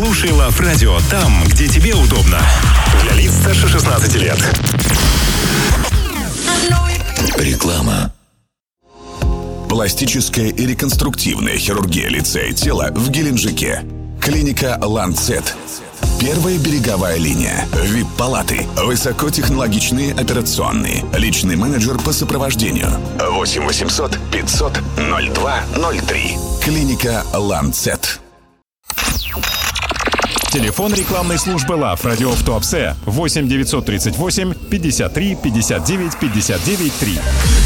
Слушай Лав Радио там, где тебе удобно. Для лиц старше 16 лет. Реклама. Пластическая и реконструктивная хирургия лица и тела в Геленджике. Клиника Ланцет. Первая береговая линия. ВИП-палаты. Высокотехнологичные операционные. Личный менеджер по сопровождению. 8 800 500 02 03. Клиника Ланцет. Телефон рекламной службы Лав Радио в Туапсе 8 938 53 59 59 3.